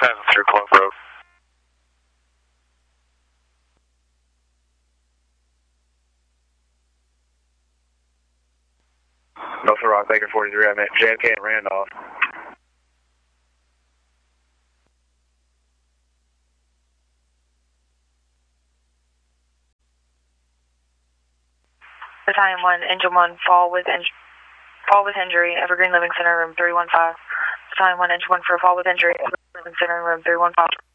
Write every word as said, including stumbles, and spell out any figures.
passing through Club Road. North Rock, Baker forty-three, I'm at J F K and Randolph. Battalion one, Engine one, fall with in fall with injury, Evergreen Living Center, room three one five. Battalion one, Engine one for fall with injury, Evergreen Living Center, room three one five.